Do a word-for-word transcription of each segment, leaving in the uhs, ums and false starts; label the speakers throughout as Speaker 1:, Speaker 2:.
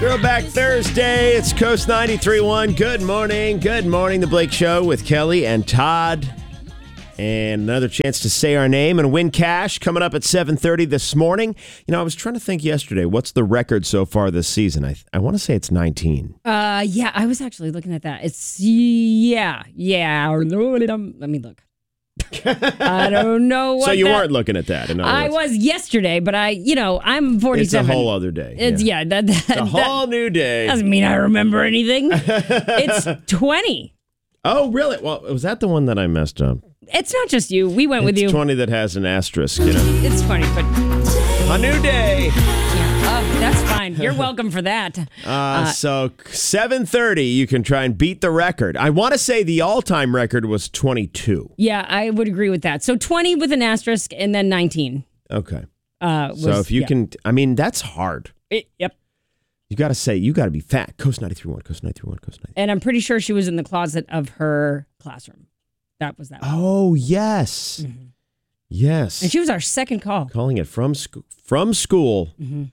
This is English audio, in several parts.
Speaker 1: Throwback Thursday. It's Coast ninety-three point one. Good morning. Good morning. The Blake Show with Kelly and Todd. And another chance to say our name and win cash coming up at seven thirty this morning. You know, I was trying to think yesterday, what's the record so far this season? I I want to say it's nineteen.
Speaker 2: Uh, yeah, I was actually looking at that. It's, yeah, yeah. Let me look. I don't know what
Speaker 1: So you
Speaker 2: that,
Speaker 1: weren't looking at that. In other
Speaker 2: I
Speaker 1: words.
Speaker 2: was yesterday, but I, you know, I'm forty-seven.
Speaker 1: It's a whole other day.
Speaker 2: It's, yeah, yeah that, that,
Speaker 1: it's a whole
Speaker 2: that
Speaker 1: new day.
Speaker 2: doesn't mean I remember anything. It's twenty.
Speaker 1: Oh, really? Well, was that the one that I messed up?
Speaker 2: It's not just you. We went
Speaker 1: it's
Speaker 2: with you.
Speaker 1: twenty that has an asterisk, you know.
Speaker 2: It's twenty, but...
Speaker 1: A new day.
Speaker 2: Oh, that's fine. You're welcome for that.
Speaker 1: Uh, uh, so seven thirty, you can try and beat the record. I want to say the all-time record was twenty-two.
Speaker 2: Yeah, I would agree with that. So twenty with an asterisk and then nineteen.
Speaker 1: Okay.
Speaker 2: Uh, was,
Speaker 1: so if you
Speaker 2: yeah.
Speaker 1: can, I mean, that's hard.
Speaker 2: It, yep.
Speaker 1: You got to say, you got to be fat. Coast ninety-three point one, Coast ninety-three point one, Coast ninety-three point one.
Speaker 2: And I'm pretty sure she was in the closet of her classroom. That was that one.
Speaker 1: Oh, yes.
Speaker 2: Mm-hmm.
Speaker 1: Yes.
Speaker 2: And she was our second call.
Speaker 1: Calling it from, sc- from school.
Speaker 2: Mm-hmm.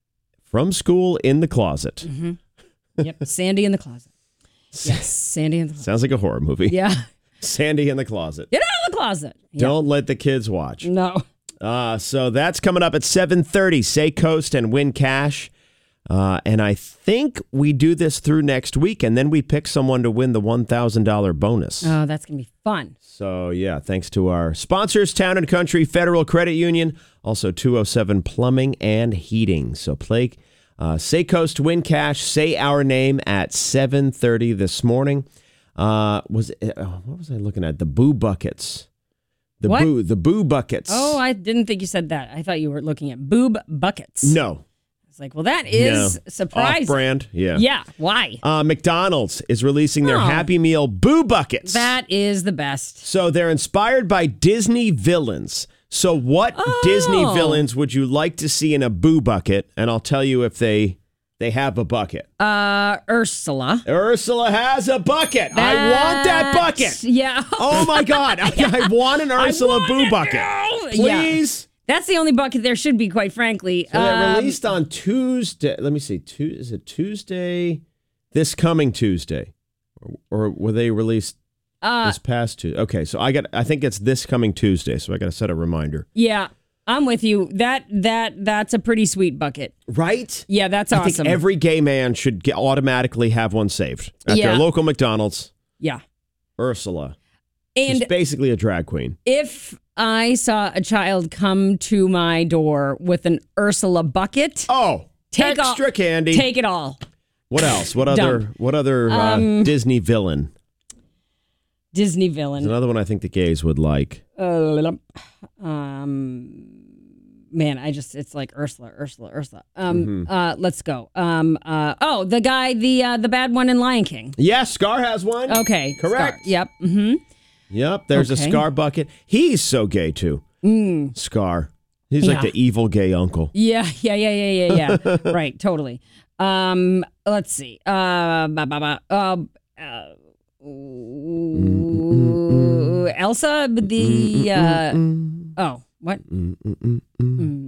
Speaker 1: From school in the closet.
Speaker 2: Mm-hmm. Yep. Sandy in the closet. Yes, Sandy in the closet.
Speaker 1: Sounds like a horror movie.
Speaker 2: Yeah.
Speaker 1: Sandy in the closet.
Speaker 2: Get out of the closet. Yep.
Speaker 1: Don't let the kids watch.
Speaker 2: No.
Speaker 1: Uh, so that's coming up at seven thirty. Say Coast and win cash. Uh, and I think we do this through next week, and then we pick someone to win the one thousand dollars bonus.
Speaker 2: Oh, that's going to be fun.
Speaker 1: So, yeah, thanks to our sponsors, Town and Country Federal Credit Union, also two oh seven Plumbing and Heating. So play uh, Say Coast, win cash, say our name at seven thirty this morning. Uh, was it, uh, what was I looking at? The Boo Buckets. The
Speaker 2: What?
Speaker 1: Boo, the Boo Buckets.
Speaker 2: Oh, I didn't think you said that. I thought you were looking at boob buckets.
Speaker 1: No.
Speaker 2: It's like, well, that is
Speaker 1: No.
Speaker 2: surprising.
Speaker 1: Off-brand, yeah.
Speaker 2: Yeah, why?
Speaker 1: Uh, McDonald's is releasing their
Speaker 2: Oh.
Speaker 1: Happy Meal Boo Buckets.
Speaker 2: That is the best.
Speaker 1: So they're inspired by Disney villains. So what
Speaker 2: Oh.
Speaker 1: Disney villains would you like to see in a Boo Bucket? And I'll tell you if they they have a bucket.
Speaker 2: Uh, Ursula.
Speaker 1: Ursula has a bucket. I want that bucket.
Speaker 2: Yeah.
Speaker 1: Oh, my God. I, I want an Ursula
Speaker 2: want
Speaker 1: Boo
Speaker 2: it
Speaker 1: bucket.
Speaker 2: now.
Speaker 1: Please.
Speaker 2: Yeah. That's the only bucket there should be, quite frankly.
Speaker 1: So they're
Speaker 2: Um,
Speaker 1: released on Tuesday. Let me see. Tu- is it Tuesday? This coming Tuesday. Or, or were they released
Speaker 2: uh,
Speaker 1: this past Tuesday? Okay, so I got. I think it's this coming Tuesday, so I got to set a reminder.
Speaker 2: Yeah, I'm with you. That that That's a pretty sweet bucket.
Speaker 1: Right?
Speaker 2: Yeah, that's
Speaker 1: I
Speaker 2: awesome.
Speaker 1: think every gay man should get, automatically have one saved at
Speaker 2: Yeah.
Speaker 1: their local McDonald's.
Speaker 2: Yeah.
Speaker 1: Ursula.
Speaker 2: And
Speaker 1: She's basically a drag queen.
Speaker 2: if I saw a child come to my door with an Ursula bucket,
Speaker 1: Oh,
Speaker 2: take
Speaker 1: extra
Speaker 2: all,
Speaker 1: candy.
Speaker 2: Take it all.
Speaker 1: What else? What other?
Speaker 2: Dump.
Speaker 1: What other uh,
Speaker 2: Um,
Speaker 1: Disney villain?
Speaker 2: Disney
Speaker 1: There's
Speaker 2: villain.
Speaker 1: another one I think the gays would like.
Speaker 2: Uh, um, man, I just, it's like Ursula, Ursula, Ursula. Um,
Speaker 1: Mm-hmm.
Speaker 2: uh, let's go. Um, uh, oh, the guy, the uh, the bad one in Lion King.
Speaker 1: Yeah, Scar has one.
Speaker 2: Okay.
Speaker 1: Correct.
Speaker 2: Scar. Yep. Mm-hmm.
Speaker 1: Yep, there's
Speaker 2: Okay.
Speaker 1: a Scar bucket. He's so gay too.
Speaker 2: Mm.
Speaker 1: Scar. He's like
Speaker 2: Yeah.
Speaker 1: the evil gay uncle.
Speaker 2: Yeah, yeah, yeah, yeah, yeah, yeah. Right, totally. Um, let's see. Uh, ba, ba, ba, uh, uh, ooh, Elsa, the uh, oh, what? Mm,